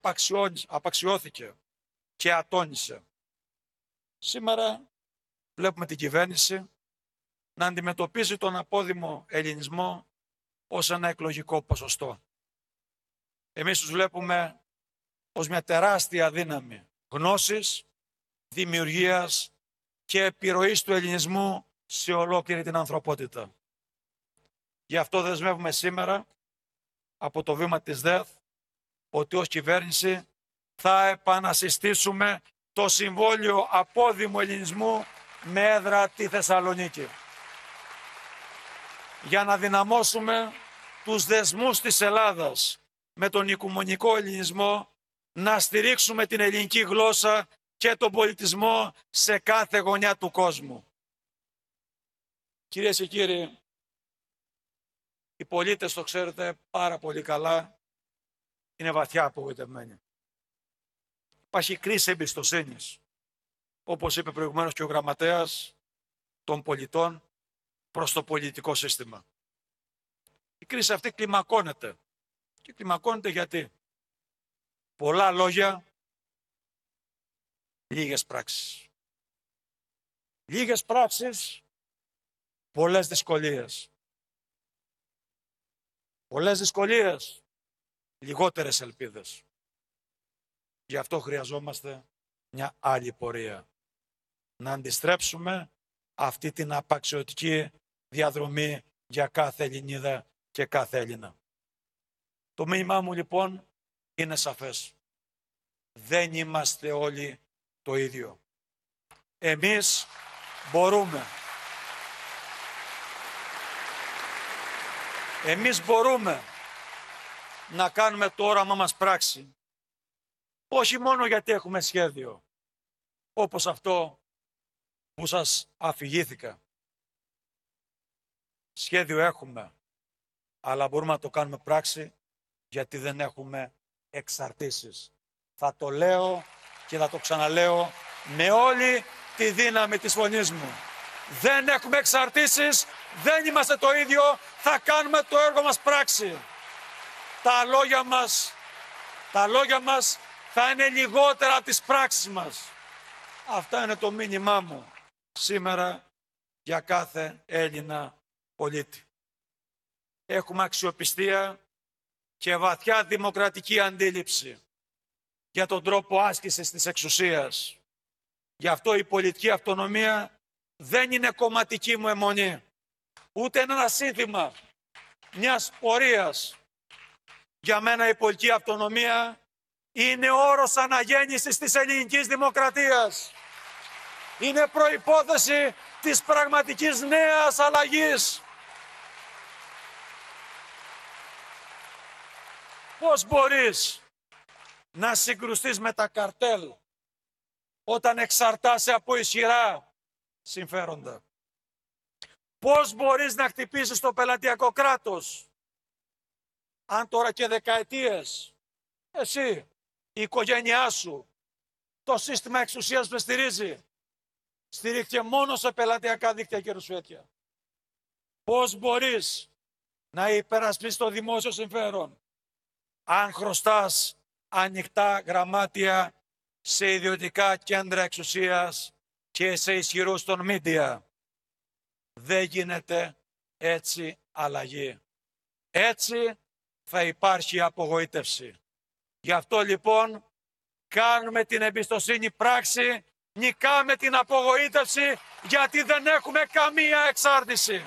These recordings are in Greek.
απαξιώθηκε και ατώνησε. Σήμερα βλέπουμε την κυβέρνηση να αντιμετωπίζει τον απόδημο ελληνισμό ως ένα εκλογικό ποσοστό. Εμείς τους βλέπουμε ως μια τεράστια δύναμη γνώσης, δημιουργίας και επιρροής του ελληνισμού σε ολόκληρη την ανθρωπότητα. Γι' αυτό δεσμεύουμε σήμερα από το βήμα της ΔΕΘ ότι ως κυβέρνηση θα επανασυστήσουμε το Συμβόλαιο Απόδημου Ελληνισμού με έδρα τη Θεσσαλονίκη. Για να δυναμώσουμε τους δεσμούς της Ελλάδας με τον οικουμενικό ελληνισμό, να στηρίξουμε την ελληνική γλώσσα και τον πολιτισμό σε κάθε γωνιά του κόσμου. Κυρίες και κύριοι, οι πολίτες, το ξέρετε πάρα πολύ καλά, είναι βαθιά απογοητευμένοι. Υπάρχει κρίση εμπιστοσύνης, όπως είπε προηγουμένως και ο γραμματέας, των πολιτών προς το πολιτικό σύστημα. Η κρίση αυτή κλιμακώνεται. Και κλιμακώνεται γιατί? Πολλά λόγια, λίγες πράξεις. Λίγες πράξεις, πολλές δυσκολίες. Πολλές δυσκολίες, λιγότερες ελπίδες. Γι' αυτό χρειαζόμαστε μια άλλη πορεία. Να αντιστρέψουμε αυτή την απαξιωτική διαδρομή για κάθε Ελληνίδα και κάθε Έλληνα. Το μήνυμά μου λοιπόν είναι σαφές. Δεν είμαστε όλοι το ίδιο. Εμείς μπορούμε. Εμείς μπορούμε να κάνουμε το όραμά μας πράξη. Όχι μόνο γιατί έχουμε σχέδιο, όπως αυτό που σας αφηγήθηκα. Σχέδιο έχουμε, αλλά μπορούμε να το κάνουμε πράξη γιατί δεν έχουμε εξαρτήσεις. Θα το λέω και θα το ξαναλέω με όλη τη δύναμη της φωνής μου. Δεν έχουμε εξαρτήσεις, δεν είμαστε το ίδιο, θα κάνουμε το έργο μας πράξη. Τα λόγια μας θα είναι λιγότερα από τις πράξεις μας. Αυτά είναι το μήνυμά μου σήμερα για κάθε Έλληνα πολίτη. Έχουμε αξιοπιστία και βαθιά δημοκρατική αντίληψη για τον τρόπο άσκησης της εξουσίας. Γι' αυτό η πολιτική αυτονομία δεν είναι κομματική μου αιμονή, ούτε είναι ένα σύνθημα μιας πορείας. Για μένα η πολιτική αυτονομία είναι όρος αναγέννησης της ελληνικής δημοκρατίας. Είναι προϋπόθεση της πραγματικής νέας αλλαγής. Πώς μπορείς να συγκρουστείς με τα καρτέλ όταν εξαρτάσαι από ισχυρά συμφέροντα? Πώς μπορείς να χτυπήσεις το πελατειακό κράτος αν τώρα και δεκαετίες εσύ, η οικογένειά σου, το σύστημα εξουσίας που στηρίζει, στηρίχθηκε μόνο σε πελατειακά δίκτυα και ρουσφέτια? Πώς μπορείς να υπερασπίσεις το δημόσιο συμφέρον αν χρωστάς ανοιχτά γραμμάτια σε ιδιωτικά κέντρα εξουσίας και σε ισχυρούς των μίντια? Δεν γίνεται έτσι αλλαγή. Έτσι θα υπάρχει απογοήτευση. Γι' αυτό λοιπόν κάνουμε την εμπιστοσύνη πράξη, νικάμε την απογοήτευση, γιατί δεν έχουμε καμία εξάρτηση.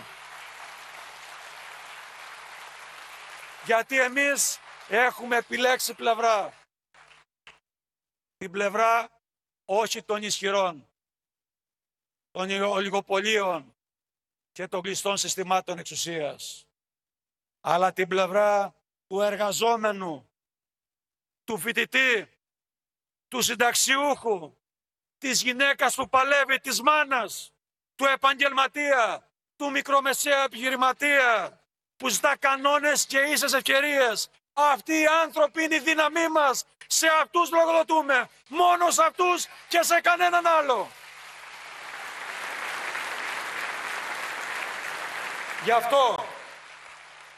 Γιατί εμείς έχουμε επιλέξει πλευρά. Την πλευρά όχι των ισχυρών, των ολιγοπολίων και των κλειστών συστημάτων εξουσίας, αλλά την πλευρά του εργαζόμενου, του φοιτητή, του συνταξιούχου, της γυναίκας που παλεύει, της μάνας, του επαγγελματία, του μικρομεσαία επιχειρηματία, που ζητά κανόνες και ίσες ευκαιρίες. Αυτοί οι άνθρωποι είναι η δύναμή μας. Σε αυτούς λογοδοτούμε. Μόνο σε αυτούς και σε κανέναν άλλο. Γι' αυτό